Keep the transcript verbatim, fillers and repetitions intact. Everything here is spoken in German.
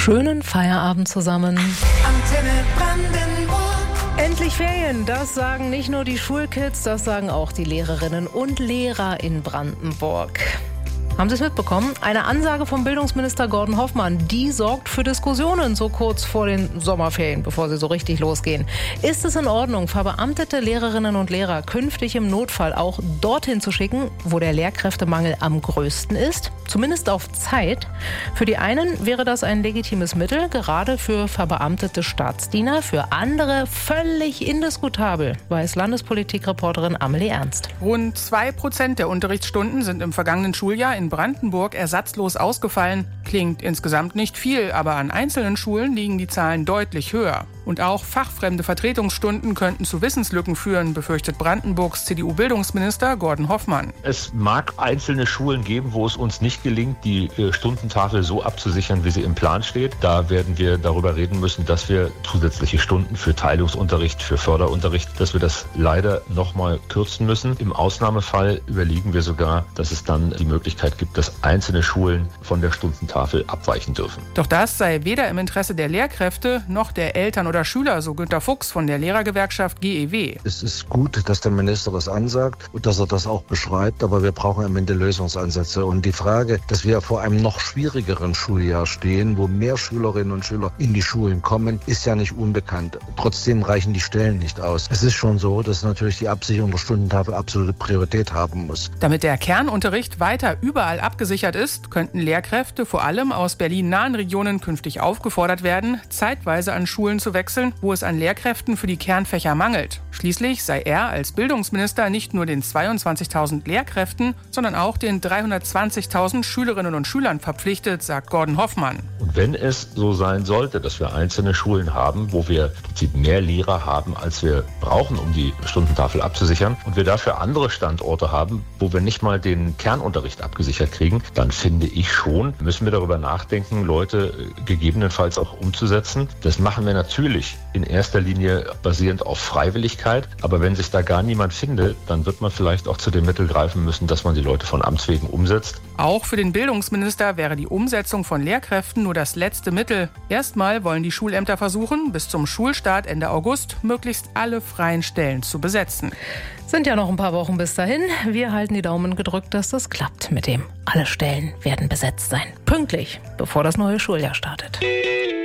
Schönen Feierabend zusammen. Antenne Brandenburg. Endlich Ferien, das sagen nicht nur die Schulkids, das sagen auch die Lehrerinnen und Lehrer in Brandenburg. Haben Sie es mitbekommen? Eine Ansage vom Bildungsminister Gordon Hoffmann, die sorgt für Diskussionen so kurz vor den Sommerferien, bevor sie so richtig losgehen. Ist es in Ordnung, verbeamtete Lehrerinnen und Lehrer künftig im Notfall auch dorthin zu schicken, wo der Lehrkräftemangel am größten ist? Zumindest auf Zeit. Für die einen wäre das ein legitimes Mittel, gerade für verbeamtete Staatsdiener. Für andere völlig indiskutabel, weiß Landespolitikreporterin Amelie Ernst. Rund zwei Prozent der Unterrichtsstunden sind im vergangenen Schuljahr in Brandenburg ersatzlos ausgefallen. Klingt insgesamt nicht viel, aber an einzelnen Schulen liegen die Zahlen deutlich höher. Und auch fachfremde Vertretungsstunden könnten zu Wissenslücken führen, befürchtet Brandenburgs C D U-Bildungsminister Gordon Hoffmann. Es mag einzelne Schulen geben, wo es uns nicht gelingt, die Stundentafel so abzusichern, wie sie im Plan steht. Da werden wir darüber reden müssen, dass wir zusätzliche Stunden für Teilungsunterricht, für Förderunterricht, dass wir das leider nochmal kürzen müssen. Im Ausnahmefall überlegen wir sogar, dass es dann die Möglichkeit gibt, dass einzelne Schulen von der Stundentafel abweichen dürfen. Doch das sei weder im Interesse der Lehrkräfte noch der Eltern oder Schüler, so Günter Fuchs von der Lehrergewerkschaft G E W. Es ist gut, dass der Minister das ansagt und dass er das auch beschreibt, aber wir brauchen am Ende Lösungsansätze. Und die Frage, dass wir vor einem noch schwierigeren Schuljahr stehen, wo mehr Schülerinnen und Schüler in die Schulen kommen, ist ja nicht unbekannt. Trotzdem reichen die Stellen nicht aus. Es ist schon so, dass natürlich die Absicherung der Stundentafel absolute Priorität haben muss. Damit der Kernunterricht weiter überall abgesichert ist, könnten Lehrkräfte vor allem aus Berlin-nahen Regionen künftig aufgefordert werden, zeitweise an Schulen zu wechseln, wo es an Lehrkräften für die Kernfächer mangelt. Schließlich sei er als Bildungsminister nicht nur den zweiundzwanzigtausend Lehrkräften, sondern auch den dreihundertzwanzigtausend Schülerinnen und Schülern verpflichtet, sagt Gordon Hoffmann. Und wenn es so sein sollte, dass wir einzelne Schulen haben, wo wir im Prinzip mehr Lehrer haben, als wir brauchen, um die Stundentafel abzusichern, und wir dafür andere Standorte haben, wo wir nicht mal den Kernunterricht abgesichert kriegen, dann finde ich schon, müssen wir darüber nachdenken, Leute gegebenenfalls auch umzusetzen. Das machen wir natürlich in erster Linie basierend auf Freiwilligkeit. Aber wenn sich da gar niemand findet, dann wird man vielleicht auch zu dem Mittel greifen müssen, dass man die Leute von Amts wegen umsetzt. Auch für den Bildungsminister wäre die Umsetzung von Lehrkräften nur das letzte Mittel. Erstmal wollen die Schulämter versuchen, bis zum Schulstart Ende August möglichst alle freien Stellen zu besetzen. Sind ja noch ein paar Wochen bis dahin. Wir halten die Daumen gedrückt, dass das klappt mit dem. Alle Stellen werden besetzt sein. Pünktlich, bevor das neue Schuljahr startet.